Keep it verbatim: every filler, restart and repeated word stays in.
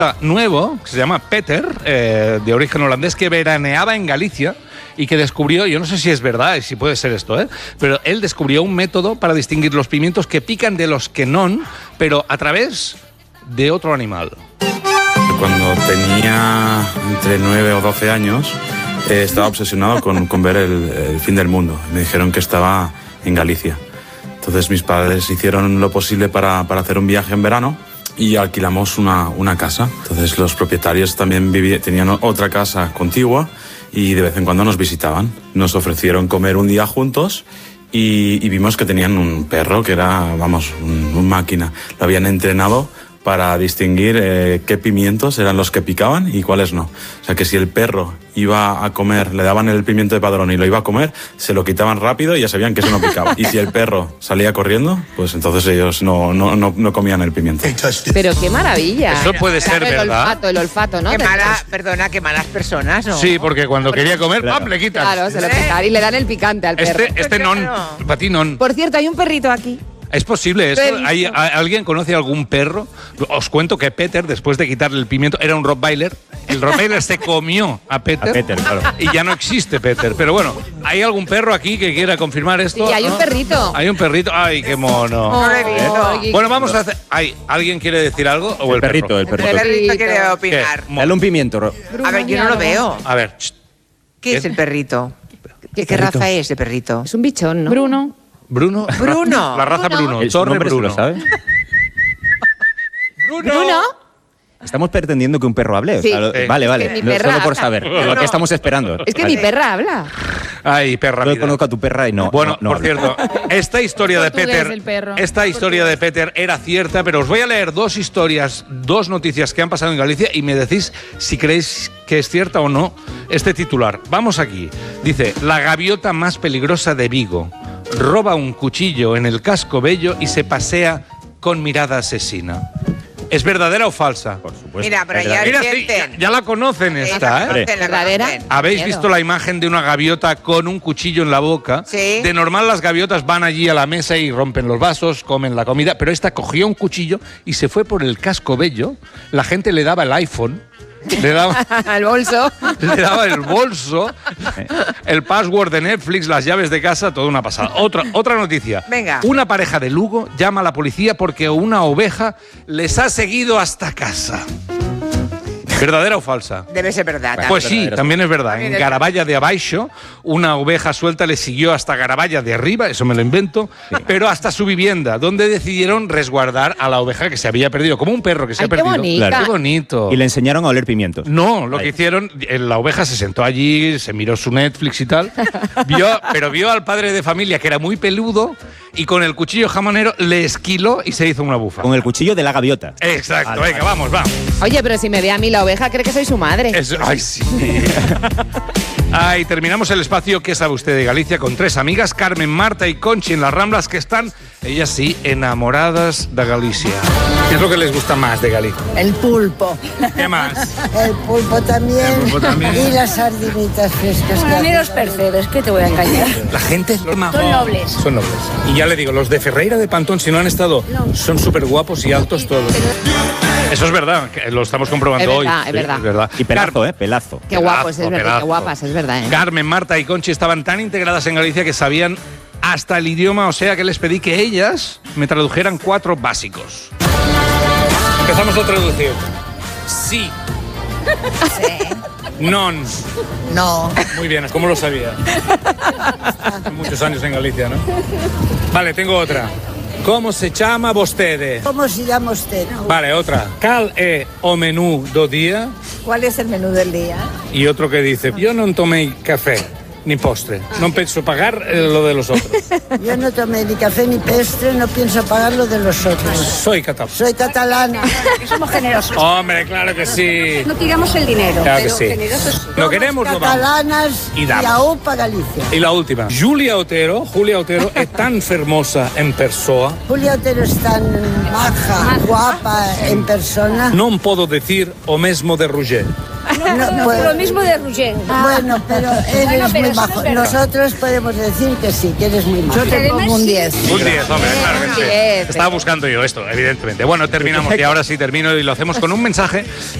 nuevo, que se llama Peter, eh, de origen holandés, que veraneaba en Galicia y que descubrió, yo no sé si es verdad y si puede ser esto, ¿eh? pero él descubrió un método para distinguir los pimientos que pican de los que no, pero a través de otro animal. Cuando tenía entre nueve o doce años, eh, estaba obsesionado con, con ver el, el fin del mundo. Me dijeron que estaba en Galicia. Entonces mis padres hicieron lo posible para, para hacer un viaje en verano y alquilamos una, una casa. Entonces los propietarios también vivían, tenían otra casa contigua y de vez en cuando nos visitaban. Nos ofrecieron comer un día juntos y, y vimos que tenían un perro que era, vamos, un, un máquina. Lo habían entrenado para distinguir eh, qué pimientos eran los que picaban y cuáles no. O sea que si el perro iba a comer, le daban el pimiento de padrón y lo iba a comer, se lo quitaban rápido y ya sabían que eso no picaba. Y si el perro salía corriendo, pues entonces ellos no, no, no, no comían el pimiento. Pero qué maravilla. Eso puede Claro, ser el verdad. olfato, el olfato, ¿no? Qué mala, perdona, qué malas personas, ¿no? Sí, porque cuando quería comer, Claro. ¡pam!, le quitan. Claro, se lo quitan y le dan el picante al perro. Este, este non, para ti non. Por cierto, hay un perrito aquí. ¿Es posible esto? Lo he visto. ¿Hay, a- ¿Alguien conoce algún perro? Os cuento que Peter, después de quitarle el pimiento, era un Rottweiler. El Rottweiler se comió a Peter. A Peter, claro. Y ya no existe Peter. Pero bueno, ¿hay algún perro aquí que quiera confirmar esto? Sí, hay un ¿No? perrito. Hay un perrito. ¡Ay, qué mono! No lo he visto. Ay, Bueno, vamos a hacer... Ay, ¿alguien quiere decir algo? ¿O el, El perrito, perro? el perrito. El perrito Perrito. quiere opinar. ¿Qué? Dale un pimiento. Ro- A ver, yo no lo veo. A ver, ch, ¿Qué es el perrito? ¿Qué, qué raza es de perrito? Es un bichón, ¿no? Bruno. Bruno. Bruno. La raza Bruno. El Torre nombre se Bruno. lo sabe. ¿Bruno? Estamos pretendiendo que un perro hable. Sí. O sea, lo- Sí. vale, Es vale. que mi No, perra solo por habla. saber. Lo que estamos esperando. Es que Vale. mi perra habla. Ay, perra. Yo vida. conozco a tu perra y no. Bueno, no, no por habla. cierto, esta historia de Portugués, Peter, el perro. esta historia de Peter era cierta, pero os voy a leer dos historias, dos noticias que han pasado en Galicia y me decís si creéis que es cierta o no este titular. Vamos aquí. Dice, la gaviota más peligrosa de Vigo roba un cuchillo en el casco bello y se pasea con mirada asesina. ¿Es verdadera o falsa? Por supuesto. Mira, pero Es ya- verdad. Mira, sí, ya, ya la conocen Sí, esta, la ¿eh? conocen, la ¿Verdadera? conocen. ¿Habéis Miedo. visto la imagen de una gaviota con un cuchillo en la boca? Sí. De normal las gaviotas van allí a la mesa y rompen los vasos, comen la comida, pero esta cogió un cuchillo y se fue por el casco bello. La gente le daba el iPhone, le daba, Al bolso. le daba el bolso, el password de Netflix, las llaves de casa, toda una pasada. Otra, otra noticia. Venga. Una pareja de Lugo llama a la policía porque una oveja les ha seguido hasta casa. ¿Verdadera o falsa? Debe ser verdad. Pues verdadero, sí, verdadero. también es verdad. También En es Garaballa de Abaixo, una oveja suelta le siguió hasta Garaballa de arriba, eso me lo invento, pero hasta su vivienda, donde decidieron resguardar a la oveja que se había perdido, como un perro que se Ay, ha qué perdido. bonita. Qué bonito. Y le enseñaron a oler pimientos. No, lo Ahí. que hicieron, eh, la oveja se sentó allí, se miró su Netflix y tal, vio, pero vio al padre de familia que era muy peludo y con el cuchillo jamonero le esquiló y se hizo una bufa. Con el cuchillo de la gaviota. Exacto, Vale, venga, vale. vamos, vamos. Oye, pero si me ve a mí la oveja, cree que soy su madre. Es- ay, sí. Ay, terminamos el espacio ¿Qué sabe usted de Galicia? Con tres amigas, Carmen, Marta y Conchi en las Ramblas, que están, ellas sí, enamoradas de Galicia. ¿Qué es lo que les gusta más de Galicia? El pulpo, ¿Qué más? el pulpo también, El pulpo también. y las sardinitas frescas. que Ni los hacen. percebes, ¿qué te voy a engañar? La gente Son nobles. Son nobles. Y ya le digo, los de Ferreira de Pantón, si no han estado, son súper guapos y altos todos. Eso es verdad, que lo estamos comprobando Es hoy. verdad, es verdad. Es verdad. Y pelazo, ¿eh? Pelazo. Qué guapos, es Pedazo, verdad, qué pedazo. guapas, es verdad. ¿eh? Carmen, Marta y Conchi estaban tan integradas en Galicia que sabían hasta el idioma, o sea que les pedí que ellas me tradujeran cuatro básicos. Empezamos a traducir. Sí. Non. No, Muy bien, ¿cómo lo sabía? Muchos años en Galicia, ¿no? Vale, tengo otra. ¿Cómo se llama vostede? ¿cómo se llama usted? Vale, otra. Cal é o menú do día? ¿Cuál es el menú del día? Y otro que dice, yo no tomé café ni postre. No pienso pagar eh, lo de los otros. Yo no tomé ni café ni pestre, no pienso pagar lo de los otros. Soy catalán. Soy catalana. Que somos generosos. Hombre, claro que sí. No tiramos el dinero, Claro que pero sí. generosos. Lo queremos, lo vamos. Catalanas Y y, damos. a UPA Galicia. Y la última. Julia Otero, Julia Otero es tan fermosa en persona. Julia Otero es tan maja, guapa en persona. Non podo decir o mesmo de Roger. No, No, no, pues- lo mismo de Roger. Bueno, pero eres Bueno, pero muy eso majo. es verdad. Nosotros podemos decir que sí, que eres muy majo. Yo te pongo un diez. Un diez, hombre, claro que sí. diez. Estaba buscando yo esto, evidentemente. Bueno, terminamos y ahora sí termino y lo hacemos con un mensaje